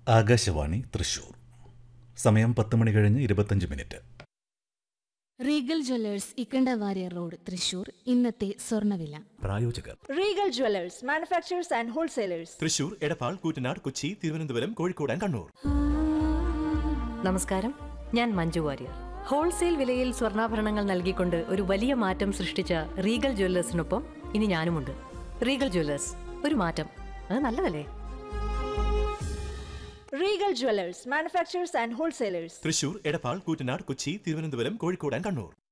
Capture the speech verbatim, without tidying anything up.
ആകാശവാണി തൃശൂർ. സമയം പത്ത് മണി കഴിഞ്ഞ് ഇരുപത്തഞ്ച് minute. Regal Jewellers Ikkanda Warrier road Thrissur. ഇന്നത്തെ സ്വർണ്ണവില. പ്രായോജകർ Regal Jewellers manufacturers and wholesalers, Thrissur, Edappal, Koottanad, Kochi, Thiruvananthapuram, Kozhikode and Kannur. നമസ്കാരം, ഞാൻ മഞ്ജു വാര്യർ. ഹോൾസെയിൽ വിലയിൽ സ്വർണ്ണാഭരണങ്ങൾ നൽകിക്കൊണ്ട് ഒരു വലിയ മാറ്റം സൃഷ്ടിച്ച റീഗൽ ജ്വല്ലേഴ്സിനൊപ്പം ഇനി ഞാനുമുണ്ട്. റീഗൽ ജ്വല്ലേഴ്സ്, ഒരു മാറ്റം, അത് നല്ലതല്ലേ? Regal Jewellers manufacturers and wholesalers, Thrissur, Edappal, Koottanad, Kochi, Thiruvananthapuram, Kozhikode and Kannur.